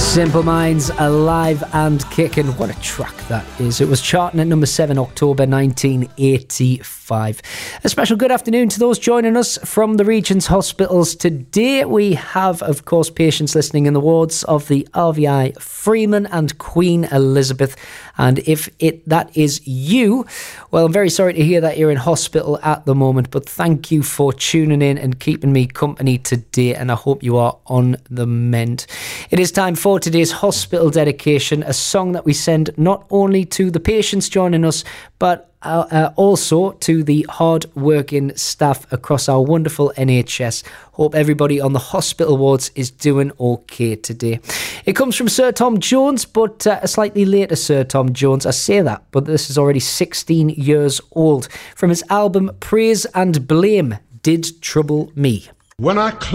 Simple Minds, Alive and Kicking. What a track that is. It was charting at number 7, October 1985. A special good afternoon to those joining us from the region's hospitals. Today we have, of course, patients listening in the wards of the RVI Freeman and Queen Elizabeth. And if that is you, well, I'm very sorry to hear that you're in hospital at the moment, but thank you for tuning in and keeping me company today, and I hope you are on the mend. It is time for today's hospital dedication, a song that we send not only to the patients joining us, but also to the hard-working staff across our wonderful NHS. Hope everybody on the hospital wards is doing okay today. It comes from Sir Tom Jones, but a slightly later Sir Tom Jones. I say that, but this is already 16 years old. From his album Praise and Blame, Did Trouble Me. When I